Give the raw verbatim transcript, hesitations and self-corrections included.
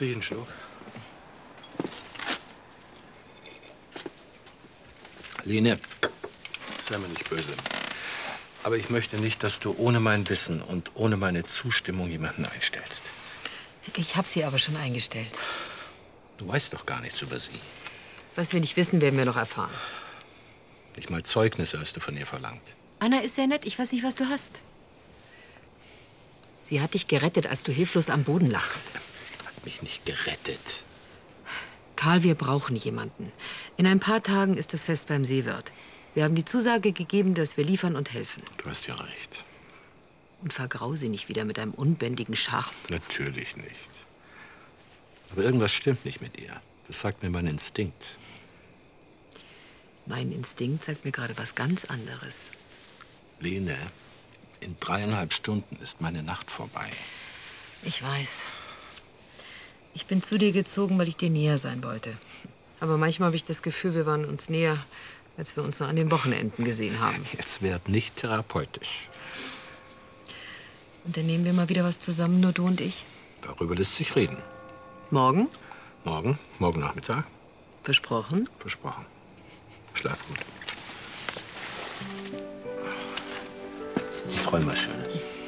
Krieg ich einen Schluck? Lene, sei mir nicht böse. Aber ich möchte nicht, dass du ohne mein Wissen und ohne meine Zustimmung jemanden einstellst. Ich habe sie aber schon eingestellt. Du weißt doch gar nichts über sie. Was wir nicht wissen, werden wir noch erfahren. Nicht mal Zeugnisse hast du von ihr verlangt. Anna ist sehr nett. Ich weiß nicht, was du hast. Sie hat dich gerettet, als du hilflos am Boden lagst. Sie hat mich nicht gerettet. Karl, wir brauchen jemanden. In ein paar Tagen ist das Fest beim Seewirt. Wir haben die Zusage gegeben, dass wir liefern und helfen. Du hast ja recht. Und vergrau sie nicht wieder mit einem unbändigen Charme. Natürlich nicht. Aber irgendwas stimmt nicht mit ihr. Das sagt mir mein Instinkt. Mein Instinkt sagt mir gerade was ganz anderes. Lene, in dreieinhalb Stunden ist meine Nacht vorbei. Ich weiß. Ich bin zu dir gezogen, weil ich dir näher sein wollte. Aber manchmal habe ich das Gefühl, wir waren uns näher, als wir uns nur an den Wochenenden gesehen haben. Jetzt werd nicht therapeutisch. Und dann nehmen wir mal wieder was zusammen, nur du und ich. Darüber lässt sich reden. Morgen? Morgen? Morgen Nachmittag? Versprochen? Versprochen. Schlaf gut. Ich träume was Schönes.